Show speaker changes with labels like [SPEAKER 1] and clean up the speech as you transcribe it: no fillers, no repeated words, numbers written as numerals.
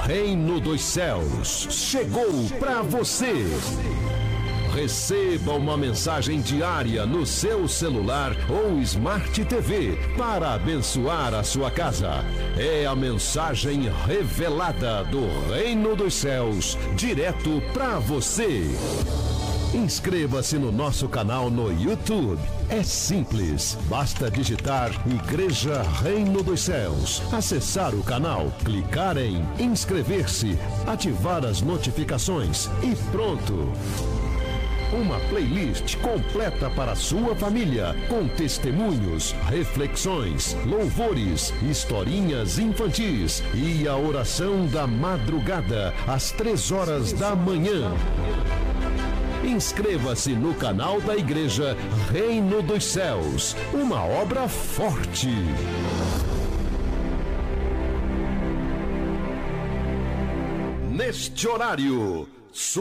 [SPEAKER 1] Reino dos Céus chegou para você. Receba uma mensagem diária no seu celular ou Smart TV para abençoar a sua casa. É a mensagem revelada do Reino dos Céus, direto para você. Inscreva-se no nosso canal no YouTube. É simples, basta digitar Igreja Reino dos Céus, acessar o canal, clicar em inscrever-se, ativar as notificações e pronto. Uma playlist completa para sua família, com testemunhos, reflexões, louvores, historinhas infantis e a oração da madrugada, às 3 horas da manhã. Inscreva-se no canal da Igreja Reino dos Céus, uma obra forte. Neste horário,